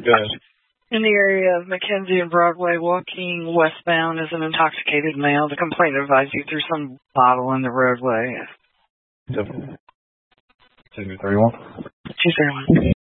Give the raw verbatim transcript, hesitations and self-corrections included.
Go ahead. In the area of Mackenzie and Broadway, walking westbound is an intoxicated male. The complainant advised you threw some bottle in the roadway. two thirty-one. two thirty-one.